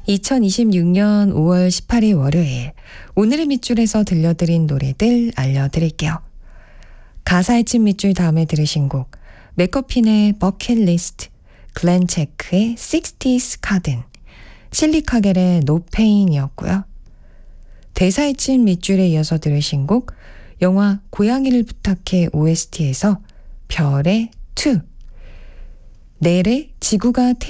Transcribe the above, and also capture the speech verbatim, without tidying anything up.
이천이십육 년 오월 십팔일 월요일, 오늘의 밑줄에서 들려드린 노래들 알려드릴게요. 가사의 친 밑줄 다음에 들으신 곡, 맥커핀의 버킷리스트, 글렌 체크의 식스티스 가든, 실리카겔의 노페인이었고요. 대사의 친 밑줄에 이어서 들으신 곡, 영화 고양이를 부탁해 오에스티에서 별의 투, 넬의 지구가